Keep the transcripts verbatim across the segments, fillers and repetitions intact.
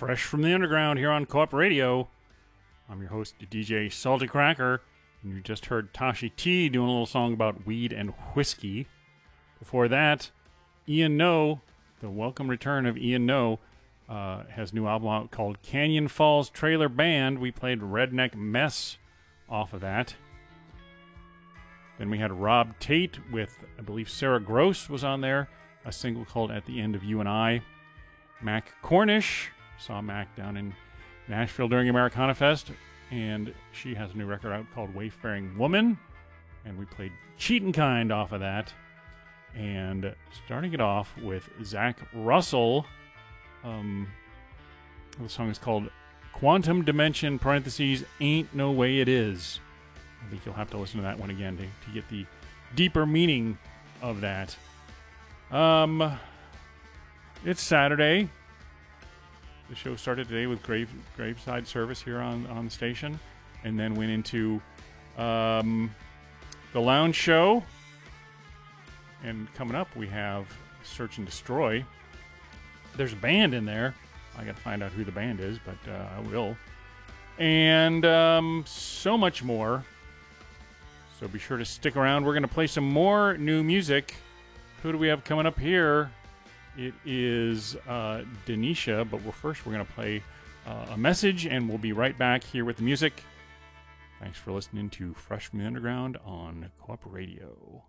Fresh from the Underground here on Co-op Radio. I'm your host, D J Salty Cracker, and you just heard Tashi T doing a little song about weed and whiskey. Before that, Ian No, the welcome return of Ian No, uh, has a new album out called Canyon Falls Trailer Band. We played Redneck Mess off of that. Then we had Rob Tate with, I believe Sarah Gross was on there, a single called At the End of You and I. Mac Cornish, saw Mac down in Nashville during Americana Fest, and she has a new record out called Wayfaring Woman, and we played Cheatin' Kind off of that. And starting it off with Zach Russell, um, the song is called Quantum Dimension, parentheses, Ain't No Way It Is. I think you'll have to listen to that one again to, to get the deeper meaning of that. Um, it's Saturday. The show started today with grave graveside service here on, on the station, and then went into um, the lounge show. And coming up, we have Search and Destroy. There's a band in there. I got to find out who the band is, but uh, I will. And um, so much more. So be sure to stick around. We're going to play some more new music. Who do we have coming up here? It is uh, Denisha, but we're first we're going to play uh, a message, and we'll be right back here with the music. Thanks for listening to Fresh from the Underground on Co-op Radio.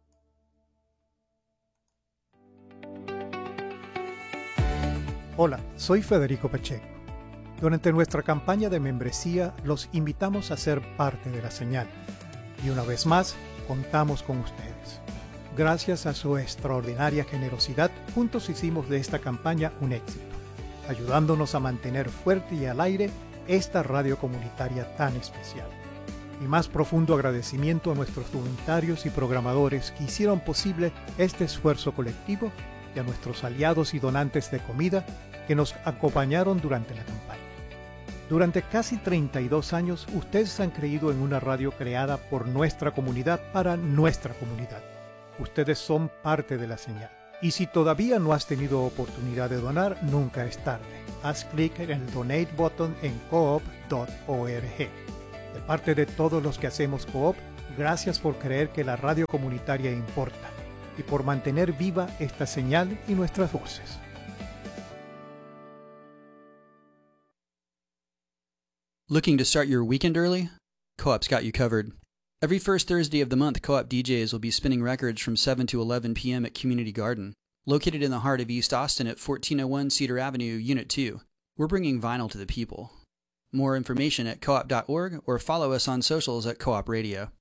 Hola, soy Federico Pacheco. Durante nuestra campaña de membresía, los invitamos a ser parte de la señal. Y una vez más, contamos con ustedes. Gracias a su extraordinaria generosidad, juntos hicimos de esta campaña un éxito, ayudándonos a mantener fuerte y al aire esta radio comunitaria tan especial. Mi más profundo agradecimiento a nuestros voluntarios y programadores que hicieron posible este esfuerzo colectivo y a nuestros aliados y donantes de comida que nos acompañaron durante la campaña. Durante casi treinta y dos años, ustedes han creído en una radio creada por nuestra comunidad para nuestra comunidad. Ustedes son parte de la señal. Y si todavía no has tenido oportunidad de donar, nunca es tarde. Haz clic en el Donate button en coop punto org. De parte de todos los que hacemos Co-op, gracias por creer que la radio comunitaria importa y por mantener viva esta señal y nuestras voces. Looking to start your weekend early? Co-op's got you covered. Every first Thursday of the month, Co-op D Js will be spinning records from seven to eleven p.m. at Community Garden, located in the heart of East Austin at fourteen oh one Cedar Avenue, Unit two. We're bringing vinyl to the people. More information at co op dot org or follow us on socials at Co-op Radio.